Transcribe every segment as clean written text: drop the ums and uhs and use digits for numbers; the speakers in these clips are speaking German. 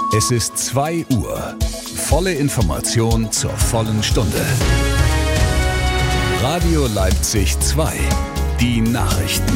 Es ist 2 Uhr. Volle Information zur vollen Stunde. Radio Leipzig 2. Die Nachrichten.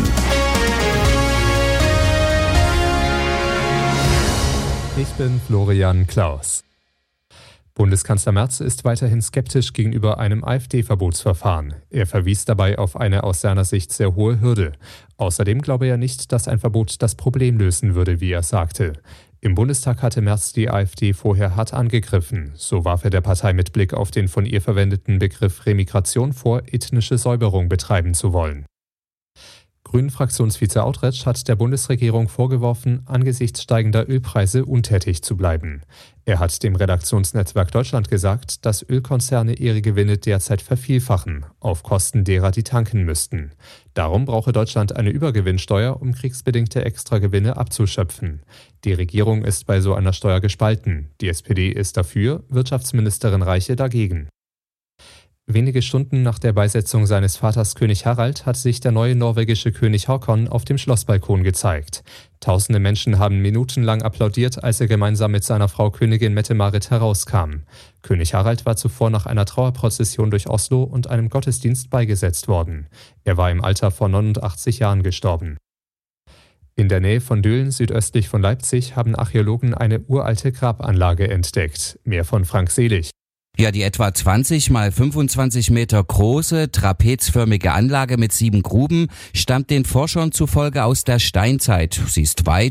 Ich bin Florian Klaus. Bundeskanzler Merz ist weiterhin skeptisch gegenüber einem AfD-Verbotsverfahren. Er verwies dabei auf eine aus seiner Sicht sehr hohe Hürde. Außerdem glaube er nicht, dass ein Verbot das Problem lösen würde, wie er sagte. Im Bundestag hatte Merz die AfD vorher hart angegriffen. So warf er der Partei mit Blick auf den von ihr verwendeten Begriff Remigration vor, ethnische Säuberung betreiben zu wollen. Grünen-Fraktionsvize Autretsch hat der Bundesregierung vorgeworfen, angesichts steigender Ölpreise untätig zu bleiben. Er hat dem Redaktionsnetzwerk Deutschland gesagt, dass Ölkonzerne ihre Gewinne derzeit vervielfachen, auf Kosten derer, die tanken müssten. Darum brauche Deutschland eine Übergewinnsteuer, um kriegsbedingte Extragewinne abzuschöpfen. Die Regierung ist bei so einer Steuer gespalten. Die SPD ist dafür, Wirtschaftsministerin Reiche dagegen. Wenige Stunden nach der Beisetzung seines Vaters König Harald hat sich der neue norwegische König Håkon auf dem Schlossbalkon gezeigt. Tausende Menschen haben minutenlang applaudiert, als er gemeinsam mit seiner Frau Königin Mette-Marit herauskam. König Harald war zuvor nach einer Trauerprozession durch Oslo und einem Gottesdienst beigesetzt worden. Er war im Alter von 89 Jahren gestorben. In der Nähe von Döhlen, südöstlich von Leipzig, haben Archäologen eine uralte Grabanlage entdeckt. Mehr von Frank Selig. Ja, die etwa 20 mal 25 Meter große, trapezförmige Anlage mit 7 Gruben stammt den Forschern zufolge aus der Steinzeit. Sie ist weit